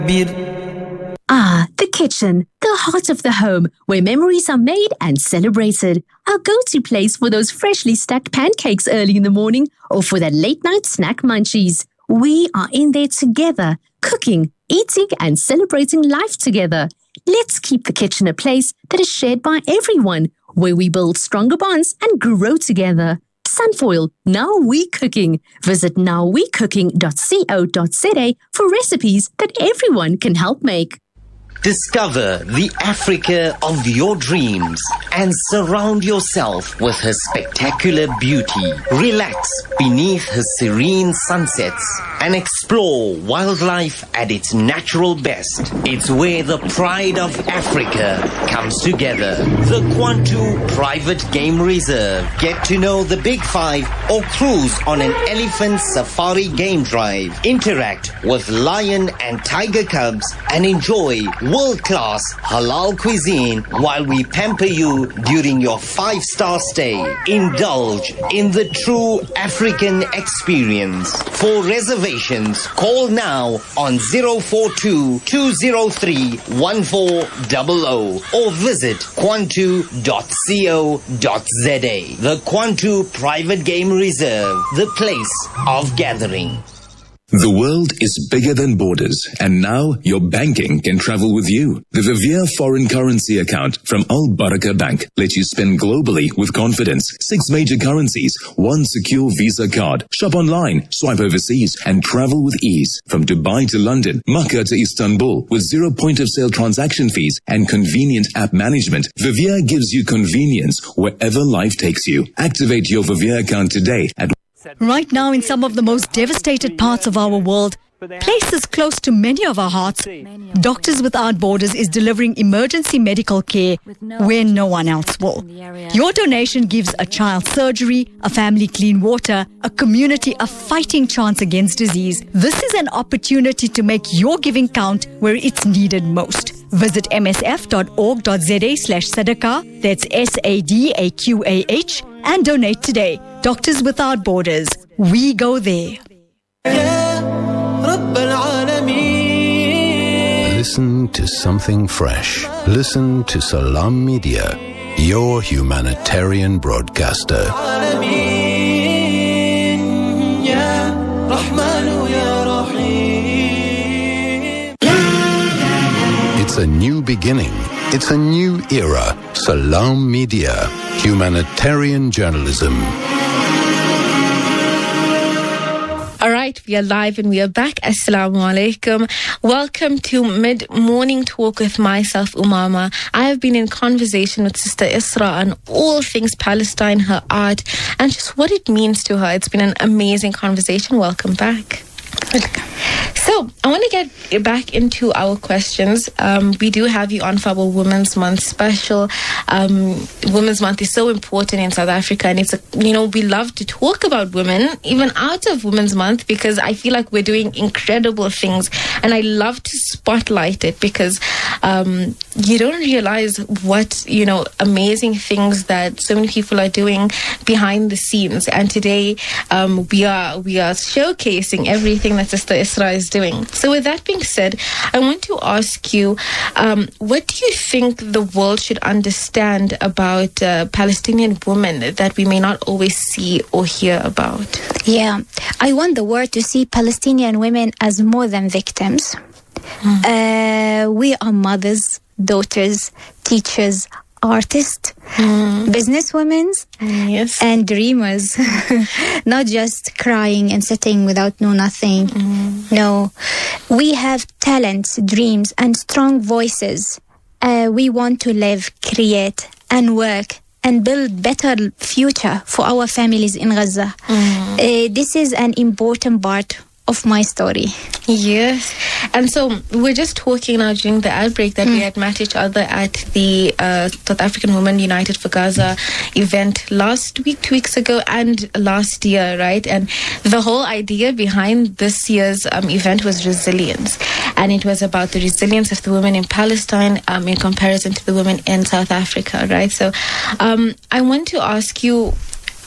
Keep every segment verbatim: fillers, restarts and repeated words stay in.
Ah, the kitchen, the heart of the home, where memories are made and celebrated. Our go-to place for those freshly stacked pancakes early in the morning or for that late-night snack munchies. We are in there together, cooking, eating and celebrating life together. Let's keep the kitchen a place that is shared by everyone, where we build stronger bonds and grow together. Sunfoil, now we cooking. Visit now we cooking dot co dot za for recipes that everyone can help make. Discover the Africa of your dreams and surround yourself with her spectacular beauty. Relax beneath her serene sunsets and explore wildlife at its natural best. It's where the pride of Africa comes together. The Kwantu Private Game Reserve. Get to know the Big Five or cruise on an elephant safari game drive. Interact with lion and tiger cubs and enjoy world-class halal cuisine while we pamper you during your five-star stay. Indulge in the true African experience. For reservations, call now on zero four two, two zero three, one four zero zero or visit kwantu dot co dot za. The Kwantu Private Game Reserve, the place of gathering. The world is bigger than borders, and now your banking can travel with you. The Vivier foreign currency account from Al Baraka Bank lets you spend globally with confidence. Six major currencies, one secure Visa card. Shop online, swipe overseas, and travel with ease. From Dubai to London, Makkah to Istanbul, with zero point of sale transaction fees and convenient app management, Vivier gives you convenience wherever life takes you. Activate your Vivier account today at Right now, in some of the most devastated parts of our world, places close to many of our hearts, Doctors Without Borders is delivering emergency medical care where no one else will. Your donation gives a child surgery, a family clean water, a community a fighting chance against disease. This is an opportunity to make your giving count where it's needed most. Visit m s f dot org dot za slash sadaqah, that's S A D A Q A H, and donate today. Doctors Without Borders. We go there. Listen to something fresh. Listen to Salam Media, your humanitarian broadcaster. It's a new beginning. It's a new era. Salam Media, humanitarian journalism. All right, we are live and we are back. Assalamu alaikum. Welcome to Mid-Morning Talk with myself, Umama. I have been in conversation with Sister Isra on all things Palestine, her art, and just what it means to her. It's been an amazing conversation. Welcome back. Welcome. So, I want to get back into our questions. Um, we do have you on for our Women's Month special. Um, Women's Month is so important in South Africa, and it's, a, you know, we love to talk about women, even out of Women's Month, because I feel like we're doing incredible things, and I love to spotlight it because um, you don't realize what, you know, amazing things that so many people are doing behind the scenes. And today, um, we are we are showcasing everything that Sister Isra is doing. So with that being said, I want to ask you, um, what do you think the world should understand about uh, Palestinian women that we may not always see or hear about? Yeah, I want the world to see Palestinian women as more than victims. Mm. Uh, we are mothers, daughters, teachers, artists, mm. businesswomen, yes, and dreamers. Not just crying and sitting without no nothing. Mm. No, we have talents, dreams, and strong voices. Uh, we want to live, create, and work and build better future for our families in Gaza. Mm. Uh, this is an important part of my story. Yes. And so we're just talking now during the outbreak that mm. we had met each other at the uh, South African Women United for Gaza event last week, two weeks ago, and last year, right? And the whole idea behind this year's um, event was resilience. And it was about the resilience of the women in Palestine um, in comparison to the women in South Africa, right? So um, I want to ask you,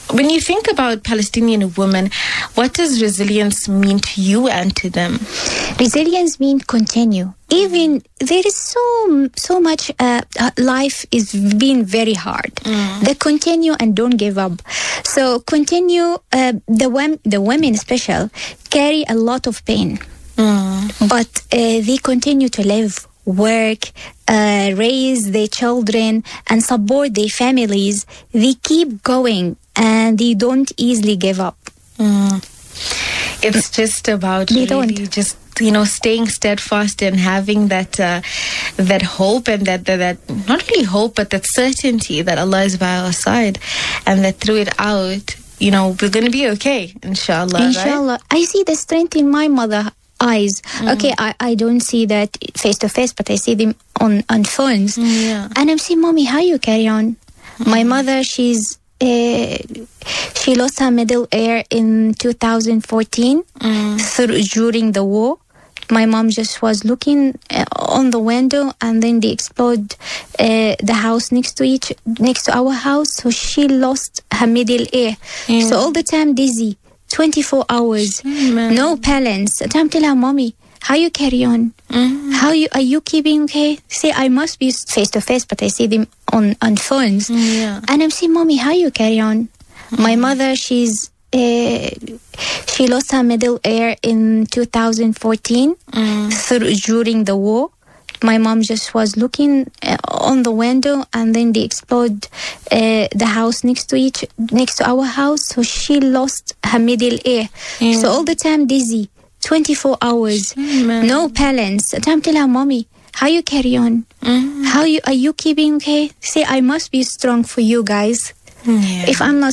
when you think about Palestinian women, what does resilience mean to you and to them? Resilience means continue. Even there is so so much uh, life is being very hard. Mm. They continue and don't give up. So continue. Uh, the wom- the women, special, carry a lot of pain, mm. but uh, they continue to live, work, uh, raise their children, and support their families. They keep going and they don't easily give up. Mm. It's just about they really don't. just you know staying steadfast and having that uh, that hope and that, that that not really hope but that certainty that Allah is by our side, and that through it out, you know, we're going to be okay, inshallah. Inshallah, right? I see the strength in my mother eyes. Mm. Okay, I, I don't see that face to face, but I see them on on phones. Mm, yeah. And I'm saying, Mommy, how you carry on? Mm. My mother, she's uh, she lost her middle ear in two thousand fourteen mm. through, during the war. My mom just was looking uh, on the window, and then they exploded uh, the house next to each next to our house. So she lost her middle ear. Yeah. So all the time dizzy, twenty-four hours, mm, no balance. I'm telling her, Mommy, how you carry on? Mm-hmm. How you are you keeping okay? Say, I must be face to face, but I see them on on phones. Yeah. And I'm saying, Mommy, how you carry on? Mm-hmm. My mother, she's. Uh, she lost her middle ear in two thousand fourteen mm. through, during the war. My mom just was looking uh, on the window, and then they exploded uh, the house next to each next to our house. So she lost her middle ear. Yeah. So all the time dizzy, twenty-four hours, mm, no balance. I'm telling her, Mommy, how you carry on? Mm-hmm. How you are you keeping okay? Say, I must be strong for you guys. Yeah. If I'm not